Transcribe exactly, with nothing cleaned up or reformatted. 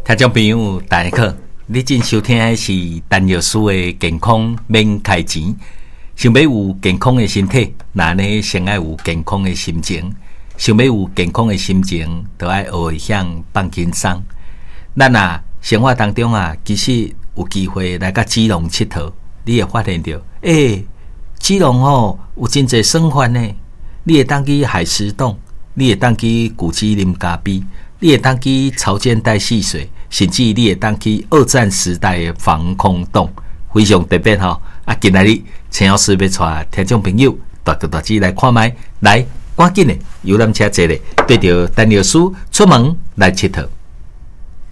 听众朋友，大家好！你正收听的是陈药师的健康免开钱。想要有健康的身体，那呢先要有健康的心情。想要有健康的心情，就要学会向放轻松。咱啊，生活当中啊，其实有机会来到基隆佚佗，你会发现到，诶、欸，基隆哦有真侪爽番呢。你会当去海石洞，你会当去古迹林咖啡。你会当去潮间带戏水，甚至你会当去二战时代的防空洞，非常特别吼。啊，今仔日陈老师要带听众朋友大个大只来看麦，来赶紧的游览车坐咧，对着陈老师出门来佚佗。